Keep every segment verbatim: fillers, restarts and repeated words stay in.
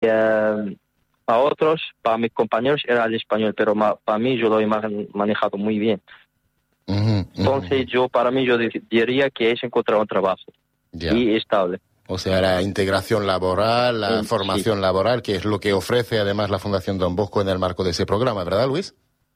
Eh, para otros, para mis compañeros era el español, pero ma, para mí yo lo he manejado muy bien. Uh-huh, uh-huh. Entonces yo, para mí, yo diría que es encontrar un trabajo yeah. y estable. O sea, la integración laboral, la sí. formación laboral, que es lo que ofrece además la Fundación Don Bosco en el marco de ese programa, ¿verdad, Luis?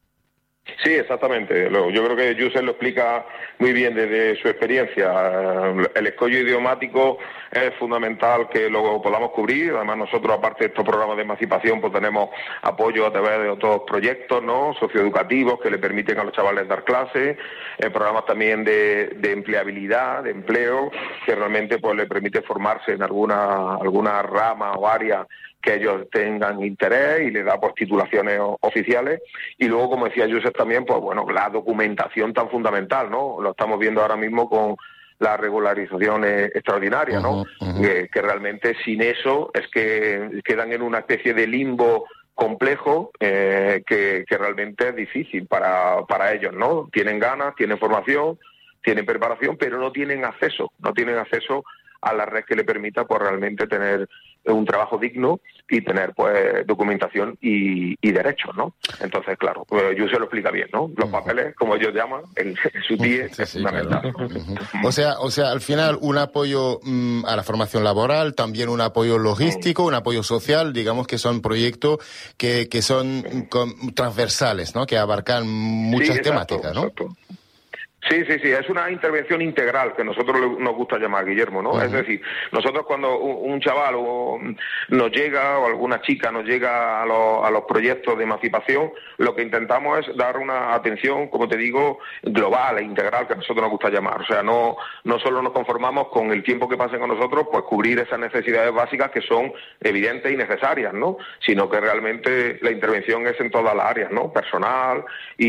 Sí, exactamente. Yo creo que Josep lo explica muy bien desde su experiencia. El escollo idiomático es fundamental que lo podamos cubrir. Además, nosotros, aparte de estos programas de emancipación, pues tenemos apoyo a través de otros proyectos, ¿no?, socioeducativos que le permiten a los chavales dar clases, eh, programas también de, de empleabilidad, de empleo, que realmente pues le permite formarse en alguna alguna rama o área que ellos tengan interés y les da pues titulaciones oficiales. Y luego, como decía Josep también, pues bueno, la documentación tan fundamental, ¿no? Lo estamos viendo ahora mismo con las regularizaciones extraordinarias, ¿no? Uh-huh, uh-huh. Que, que realmente sin eso es que quedan en una especie de limbo complejo eh, que, que realmente es difícil para, para ellos, ¿no? Tienen ganas, tienen formación, tienen preparación, pero no tienen acceso, no tienen acceso a la red que le permita pues realmente tener un trabajo digno y tener pues documentación y, y derechos, ¿no? Entonces, claro, pues, yo se lo explica bien, ¿no? Los papeles, como ellos llaman, en, en su T I E, sí, es sí, fundamental. Claro. Uh-huh. O sea, o sea, al final un apoyo mmm, a la formación laboral, también un apoyo logístico, uh-huh. un apoyo social, digamos que son proyectos que, que son uh-huh. con, transversales, ¿no? Que abarcan muchas sí, exacto, temáticas, ¿no? Exacto. Sí, sí, sí, es una intervención integral que nosotros nos gusta llamar, Guillermo, ¿no? Uh-huh. Es decir, nosotros cuando un chaval o nos llega o alguna chica nos llega a los, a los proyectos de emancipación, lo que intentamos es dar una atención, como te digo, global e integral, que a nosotros nos gusta llamar. O sea, no, no solo nos conformamos con el tiempo que pasen con nosotros, pues cubrir esas necesidades básicas que son evidentes y necesarias, ¿no? Sino que realmente la intervención es en todas las áreas, ¿no? Personal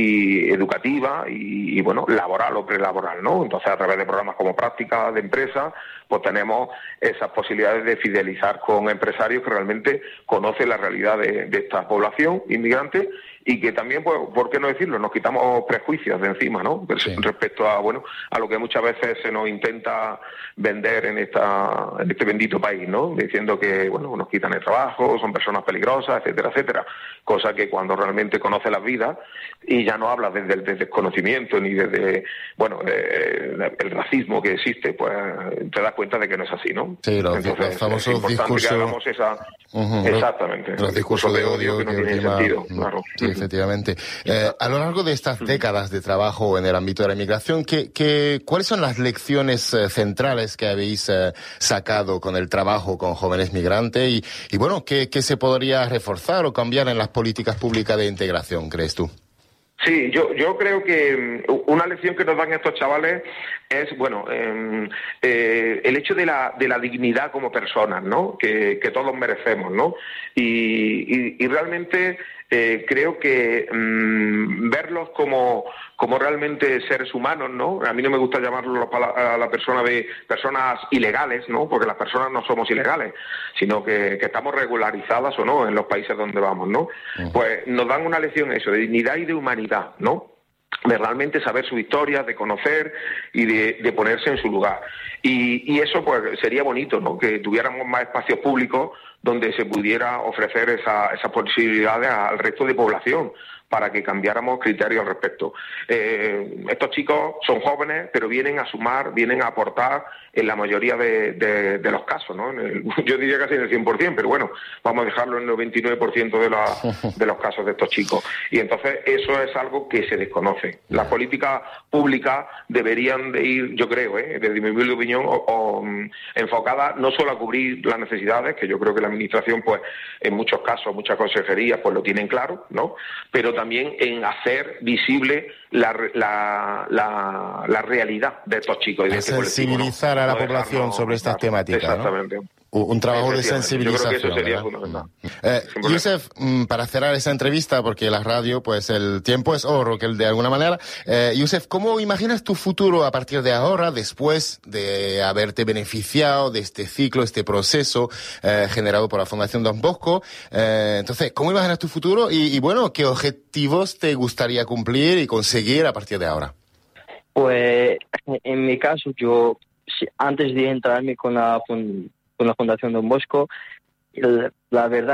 y educativa y, y bueno, laboral o prelaboral, ¿no? Entonces, a través de programas como prácticas de empresa, pues tenemos esas posibilidades de fidelizar con empresarios que realmente conocen la realidad de, de esta población inmigrante y que también, pues, ¿por qué no decirlo? Nos quitamos prejuicios de encima, ¿no? Sí. Respecto a, bueno, a lo que muchas veces se nos intenta vender en esta en este bendito país, ¿no? Diciendo que, bueno, nos quitan el trabajo, son personas peligrosas, etcétera, etcétera. Cosa que cuando realmente conoces las vidas y ya no hablas desde el desconocimiento ni desde, bueno, eh, el racismo que existe, pues te das cuenta de que no es así, ¿no? Sí, los, Entonces, los famosos es importante discursos... que hagamos esa... Uh-huh. Exactamente. Los, los discursos de odio que no que tienen última... sentido, claro. Sí, efectivamente. Eh, a lo largo de estas décadas de trabajo en el ámbito de la inmigración, ¿qué, qué, ¿cuáles son las lecciones eh, centrales que habéis eh, sacado con el trabajo con jóvenes migrantes? Y, y bueno, ¿qué, ¿qué se podría reforzar o cambiar en las políticas públicas de integración, crees tú? Sí, yo yo creo que una lección que nos dan estos chavales es, bueno, eh, eh, el hecho de la de la dignidad como personas, ¿no? Que, que todos merecemos, ¿no? Y, y, y realmente eh, creo que mmm, verlos como como realmente seres humanos, ¿no? A mí no me gusta llamarlo a la persona de personas ilegales, ¿no? Porque las personas no somos ilegales, sino que, que estamos regularizadas o no en los países donde vamos, ¿no? Uh-huh. Pues nos dan una lección eso, de dignidad y de humanidad, ¿no? De realmente saber su historia, de conocer y de, de ponerse en su lugar. Y, y eso pues sería bonito, ¿no? Que tuviéramos más espacios públicos donde se pudiera ofrecer esa, esas posibilidades al resto de población, para que cambiáramos criterios al respecto. Eh, estos chicos son jóvenes, pero vienen a sumar, vienen a aportar en la mayoría de, de, de los casos, ¿no? En el, yo diría casi en el cien por ciento, pero bueno, vamos a dejarlo en el noventa y nueve por ciento de, la, de los casos de estos chicos. Y entonces eso es algo que se desconoce. Las políticas públicas deberían de ir, yo creo, ¿eh? desde mi humilde opinión, o, o, enfocadas no solo a cubrir las necesidades, que yo creo que la Administración, pues, en muchos casos, muchas consejerías, pues lo tienen claro, ¿no? Pero también en hacer visible la, la, la, la realidad de estos chicos. Y de este sensibilizar a la no población dejarnos, sobre estas temáticas, exactamente. ¿no? Un trabajo de sensibilización. Yo creo que eso sería fundamental. Eh, Josep, para cerrar esa entrevista, porque la radio, pues el tiempo es oro, que de alguna manera. Eh, Josep, ¿cómo imaginas tu futuro a partir de ahora, después de haberte beneficiado de este ciclo, este proceso eh, generado por la Fundación Don Bosco? Eh, entonces, ¿cómo imaginas tu futuro? Y, y bueno, ¿qué objetivos te gustaría cumplir y conseguir a partir de ahora? Pues, en mi caso, yo, antes de entrarme con la, con la Fundación Don Bosco, la verdad